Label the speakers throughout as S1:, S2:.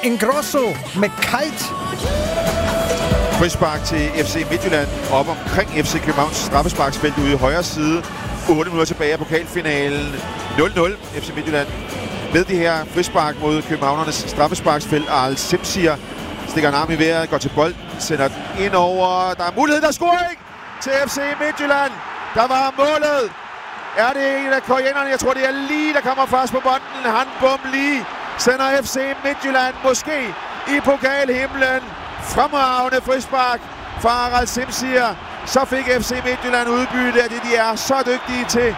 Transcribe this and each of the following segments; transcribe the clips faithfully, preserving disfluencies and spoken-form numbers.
S1: Ingrosso med kite.
S2: Frispark til F C Midtjylland op omkring F C Københavns straffesparksfelt ude i højre side. otte minutter tilbage af pokalfinalen. nul nul F C Midtjylland med det her frispark mod københavnernes straffesparksfelt. Aral Simsier stikker en arm i vejret, går til bolden, sender den ind over. Der er mulighed, der er scoring til F C Midtjylland. Der var målet. Er det en af koreanerne? Jeg tror, det er Lee, der kommer først på bolden. Han bum Lee sender F C Midtjylland måske i pokalhimlen. Fremragende frispark fra Aral Simsier. Så fik F C Midtjylland udbytte af det, de er så dygtige til.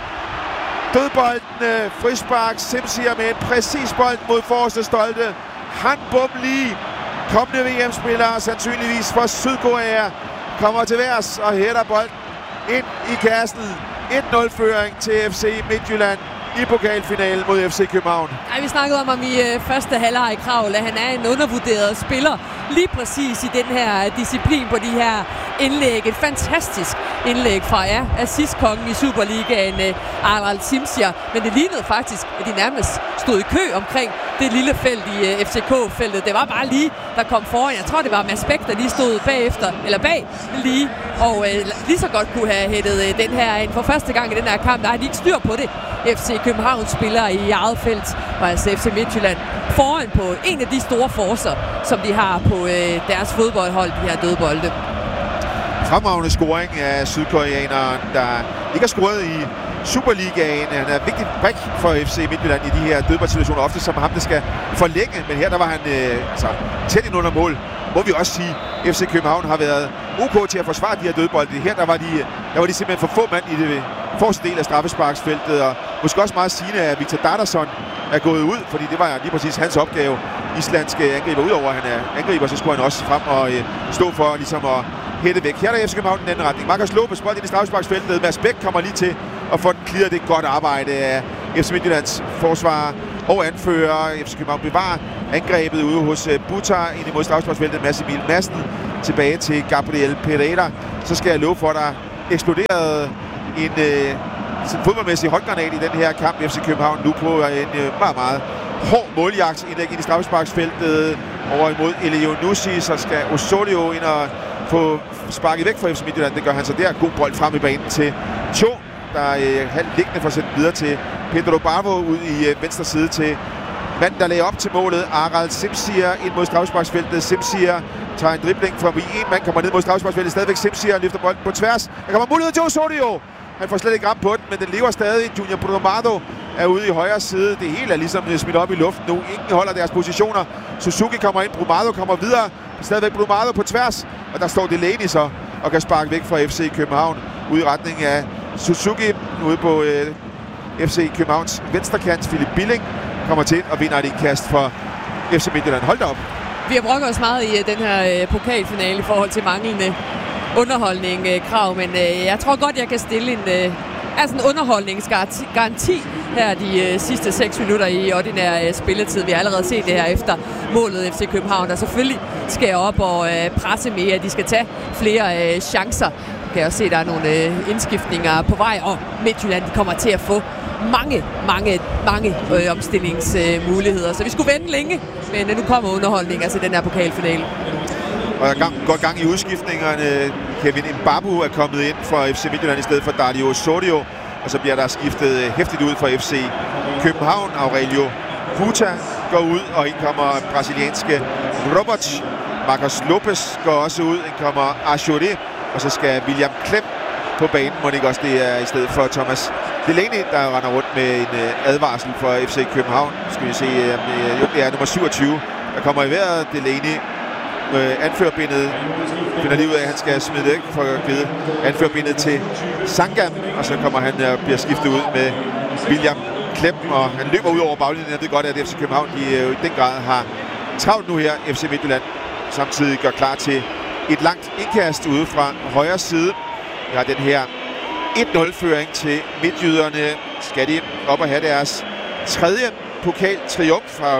S2: Dødbolden, frispark, Simsier med en præcis bold mod forreste stolte. Han bum Lee, kommende V M-spiller, sandsynligvis fra Sydkorea, kommer til værs og hætter bolden ind i kassen. et nul-føring til F C Midtjylland i pokalfinalen mod F C København.
S3: Ej, vi snakkede om ham i øh, første halvleg i Kravel, at han er en undervurderet spiller lige præcis i den her disciplin på de her indlæg. Et fantastisk indlæg fra ja, assistkongen i Superligaen, øh, Aral Simsier. Men det lignede faktisk, at de nærmest stod i kø omkring det lille felt i øh, F C K-feltet. Det var bare lige, der kom foran. Jeg tror, det var Mads Bæk, der lige stod bagefter, eller bag lige, og øh, lige så godt kunne have hættet øh, den her ind. For første gang i den her kamp, der har de ikke styr på det. F C København spiller i eget felt, og altså F C Midtjylland foran på en af de store forcer, som de har på øh, deres fodboldhold, de her dødbolde.
S2: Fremragende scoring af sydkoreaneren, der ikke har scoret i Superligaen. Han er en vigtig brik for F C Midtjylland i de her dødboldsituationer, ofte som ham, der skal forlænge. Men her der var han øh, altså, tæt ind under mål. Må vi også sige, at F C København har været ok til at forsvare de her dødbolde. Her der var, de, der var de simpelthen for få mand i det forreste del af straffesparksfeltet. Og måske også meget sigende, at Viktor Dardarsson er gået ud, fordi det var lige præcis hans opgave. Islandske angriber, udover at han er angriber, så skulle han også frem og øh, stå for ligesom at hætte væk. Her er F C København den anden retning. Markus Lopez bold ind i straffesparksfeltet. Mads Bæk kommer lige til at få den clearet. Det er godt arbejde af F C Midtjyllands forsvar og anfører. F C København bevarer angrebet ude hos uh, Butar ind imod straffesparksfeltet. Mads Emil Madsen tilbage til Gabriel Pereira. Så skal jeg love for, at der eksploderede en øh, fodboldmæssig håndgranat i den her kamp. F C København nu på en øh, meget, meget hård måljagt indlæg ind i straffesparksfeltet over imod Elionussi. Så skal Osorio ind og få sparket væk fra F C Midtjylland. Det gør han så der. God bold frem i banen til Cho, der er øh, halvt liggende for at sætte videre til Pedro Barbo ud i øh, venstre side til manden, der lagde op til målet. Aral Simsier ind mod straffesparksfeltet. Simsier tager en dribling forbi en mand, kommer ned mod straffesparksfeltet. Stadigvæk Simsier løfter bolden på tværs. Der kommer mulighed til Osorio. Han får slet ikke ramt på den, men den lever stadig. Junior Brumado er ude i højre side. Det hele er ligesom smidt op i luften nu. Ingen holder deres positioner. Suzuki kommer ind. Brumado kommer videre. Stadigvæk Brumado på tværs. Og der står Delaney så og kan sparke væk fra F C København ud i retning af Suzuki. Ude på øh, F C Københavns venstrekant. Philip Billing kommer til og vinder et kast for F C Midtjylland. Hold da op.
S3: Vi har brokket os meget i den her pokalfinale i forhold til manglende underholdning, krav, men øh, jeg tror godt, jeg kan stille en, øh, altså en underholdningsgaranti her de øh, sidste seks minutter i ordinær øh, spilletid. Vi har allerede set det her efter målet F C København, der selvfølgelig skal op og øh, presse mere. De skal tage flere øh, chancer. Kan jeg også se, at der er nogle øh, indskiftninger på vej, og Midtjylland de kommer til at få mange, mange, mange øh, omstillingsmuligheder. Øh, så vi skulle vente længe, men øh, nu kommer underholdning, altså den her pokalfinale.
S2: Og der gang, går gang i udskiftningerne. Kevin Mbabu er kommet ind for F C Midtjylland i stedet for Dario Osorio. Og så bliver der skiftet hæftigt ud for F C København. Aurelio Puta går ud, og ind kommer brasilianske Robert. Marcos Lopez går også ud, ind kommer Achouré. Og så skal William Klem på banen. Må ikke også det er i stedet for Thomas Delaney, der render rundt med en advarsel for F C København. Skal vi se, jo, det er nummer syvogtyve, der kommer i vejret. Delaney Øh, anførbindet finder lige ud af, at han skal smide det, ikke? For at give anførbindet til Sangam, og så kommer han og bliver skiftet ud med William Klem, og han løber ud over baglinjen. Jeg ved godt, at F C København de, øh, i den grad har travlt nu her. F C Midtjylland samtidig gør klar til et langt indkast ude fra højre side. Vi har den her et nul-føring til midtjyderne. Skal de op og have deres tredje pokaltriumf fra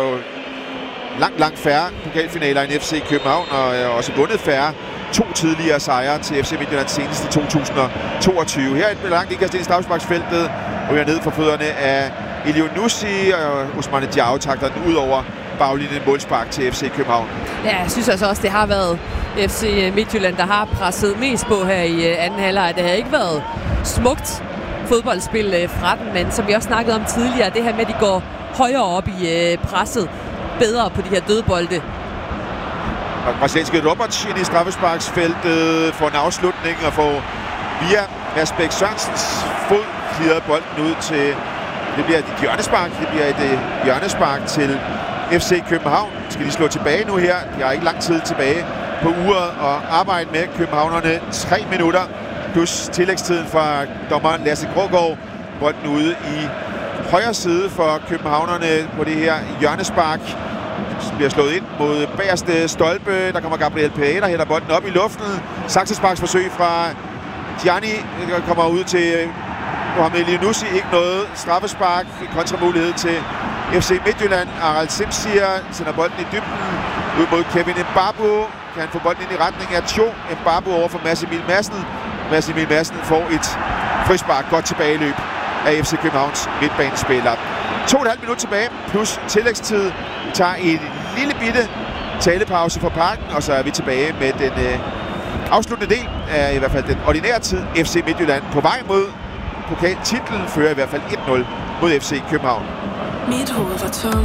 S2: langt, langt færre pokalfinaler end F C København, og er også vundet færre to tidligere sejre til F C Midtjylland senest i to tusind og toogtyve. Her er et langt indkast ind i straffesparksfeltet, og er ned for fødderne af Elionussi, og Ousmane Diao takter den ud over baglinjen målspark til F C København.
S3: Ja, jeg synes altså også, det har været F C Midtjylland, der har presset mest på her i anden halvleg. Det har ikke været smukt fodboldspil fra den, men som vi også snakkede om tidligere, det her med, at de går højere op i presset, bedre på de her dødbolde.
S2: Og brasilianske Roberts ind i straffesparksfeltet får en afslutning og får via Mads Bæk Sørensens fod klirret bolden ud til, det bliver et hjørnespark, det bliver et hjørnespark til F C København. Skal de slå tilbage nu her? De har ikke lang tid tilbage på uret og arbejde med københavnerne. Tre minutter plus tillægstiden fra dommeren Lasse Grågaard. Bolden ude i højre side for københavnerne på det her hjørnespark. Bliver slået ind mod bagerste stolpe. Der kommer Gabriel Pereira, der hælder bolden op i luften. Saksesparksforsøg fra Gianni kommer ud til Mohamed Elyounoussi. Ikke noget straffespark. Kontramulighed til F C Midtjylland. Aral Simsier sender bolden i dybden ud mod Kevin Mbabu. Kan han få bolden ind i retning af Tjo. Mbabu over for Mads Emil Madsen. Mads Emil Madsen får et frispark. Godt tilbageløb af F C Københavns midtbanespiller. To og et halvt minut tilbage plus tillægstid. Vi tager en lille bitte talepause fra parken, og så er vi tilbage med den øh, afsluttende del af i hvert fald den ordinære tid. F C Midtjylland på vej mod pokaltitlen, fører i hvert fald et nul mod F C København.
S4: Mit hoved var tom.